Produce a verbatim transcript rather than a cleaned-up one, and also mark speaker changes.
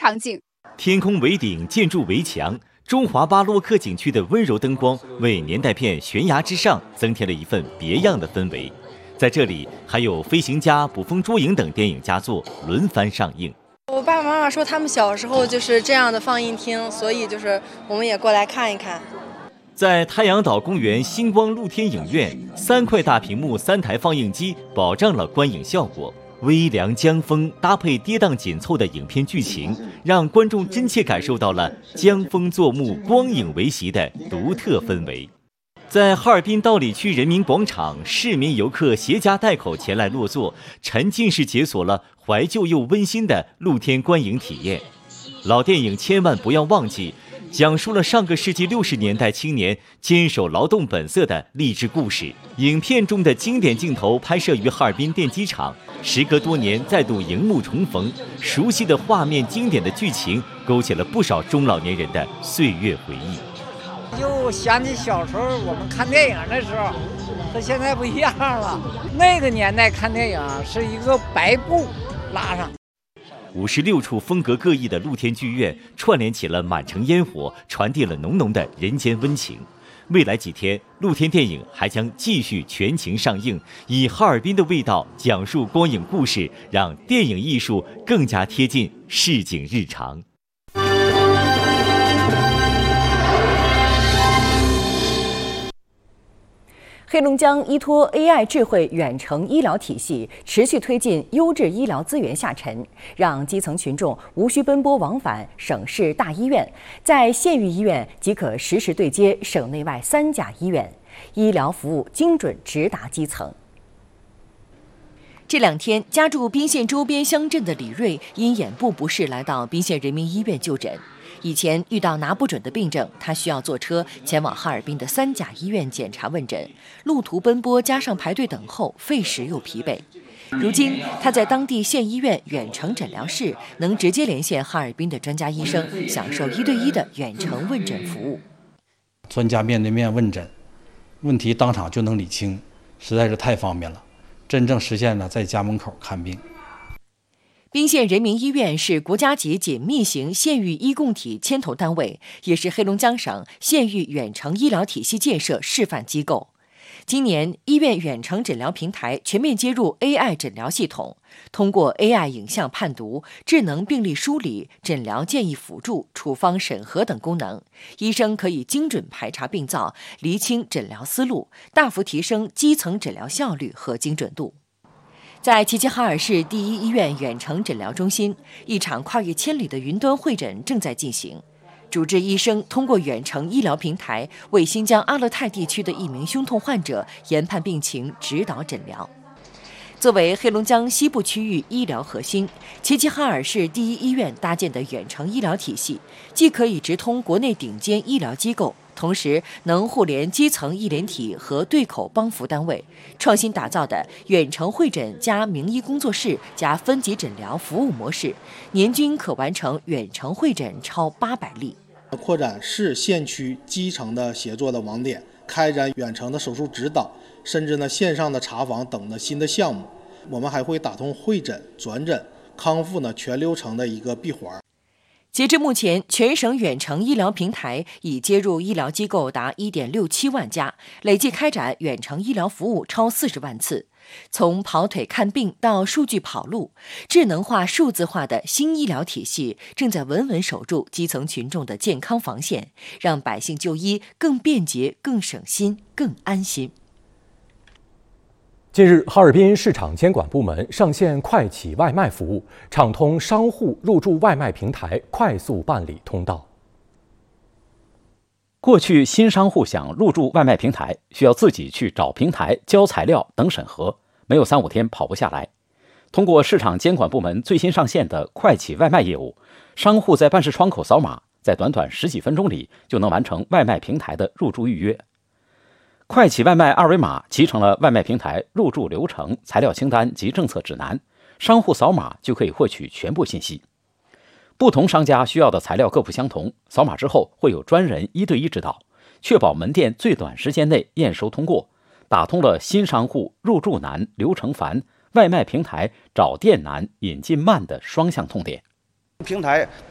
Speaker 1: 场景。
Speaker 2: 天空围顶，建筑围墙，中华巴洛克景区的温柔灯光为年代片《悬崖之上》增添了一份别样的氛围。在这里，还有《飞行家》《捕风捉影》等电影佳作轮番上映。
Speaker 3: 我爸爸妈妈说他们小时候就是这样的放映厅，所以就是我们也过来看一看。
Speaker 2: 在太阳岛公园星光露天影院，三块大屏幕、三台放映机，保障了观影效果。微凉江风搭配跌宕紧凑的影片剧情，让观众真切感受到了江风作幕、光影为席的独特氛围。在哈尔滨道里区人民广场，市民游客携家带口前来落座，沉浸式解锁了怀旧又温馨的露天观影体验。老电影千万不要忘记，讲述了上个世纪六十年代青年坚守劳动本色的励志故事。影片中的经典镜头拍摄于哈尔滨电机厂，时隔多年再度荧幕重逢，熟悉的画面、经典的剧情，勾起了不少中老年人的岁月回忆。
Speaker 4: 就想起小时候我们看电影的时候，和现在不一样了。那个年代看电影是一个白布拉上。
Speaker 2: 五十六处风格各异的露天剧院串联起了满城烟火，传递了浓浓的人间温情。未来几天，露天电影还将继续全情上映，以哈尔滨的味道讲述光影故事，让电影艺术更加贴近市井日常。
Speaker 5: 黑龙江依托 A I 智慧远程医疗体系，持续推进优质医疗资源下沉，让基层群众无需奔波往返省市大医院，在县域医院即可实时对接省内外三甲医院，医疗服务精准直达基层。
Speaker 6: 这两天，家住彬县周边乡镇的李瑞因眼部不适来到彬县人民医院就诊。以前遇到拿不准的病症，他需要坐车前往哈尔滨的三甲医院检查问诊，路途奔波加上排队等候，费时又疲惫。如今，他在当地县医院远程诊疗室能直接连线哈尔滨的专家医生，享受一对一的远程问诊服务。
Speaker 7: 专家面对面问诊，问题当场就能理清，实在是太方便了，真正实现了在家门口看病。
Speaker 6: 彬县人民医院是国家级紧密型县域医共体牵头单位，也是黑龙江省县域远程医疗体系建设示范机构。今年，医院远程诊疗平台全面接入 A I 诊疗系统，通过 A I 影像判读、智能病历梳理、诊疗建议辅助、处方审核等功能，医生可以精准排查病灶，厘清诊疗思路，大幅提升基层诊疗效率和精准度。在齐齐哈尔市第一医院远程诊疗中心，一场跨越千里的云端会诊正在进行。主治医生通过远程医疗平台，为新疆阿勒泰地区的一名胸痛患者研判病情、指导诊疗。作为黑龙江西部区域医疗核心，齐齐哈尔市第一医院搭建的远程医疗体系，既可以直通国内顶尖医疗机构，同时能互联基层医联体和对口帮扶单位，创新打造的远程会诊加名医工作室加分级诊疗服务模式，年均可完成远程会诊超八百例。
Speaker 8: 扩展市县区基层的协作的网点，开展远程的手术指导，甚至呢线上的查房等的新的项目。我们还会打通会诊、转诊、康复呢全流程的一个闭环。
Speaker 6: 截至目前，全省远程医疗平台已接入医疗机构达 一点六七万家，累计开展远程医疗服务超四十万次。从跑腿看病到数据跑路，智能化、数字化的新医疗体系正在稳稳守住基层群众的健康防线，让百姓就医更便捷、更省心、更安心。
Speaker 9: 近日，哈尔滨市场监管部门上线快企外卖服务，畅通商户入驻外卖平台快速办理通道。
Speaker 10: 过去新商户想入驻外卖平台，需要自己去找平台、交材料等审核，没有三五天跑不下来。通过市场监管部门最新上线的快企外卖业务，商户在办事窗口扫码，在短短十几分钟里就能完成外卖平台的入驻预约。快企外卖二维码集成了外卖平台入驻流程、材料清单及政策指南，商户扫码就可以获取全部信息。不同商家需要的材料各不相同，扫码之后会有专人一对一指导，确保门店最短时间内验收通过，打通了新商户入驻难、流程繁、外卖平台找店难、引进慢的双向痛点。
Speaker 11: 平台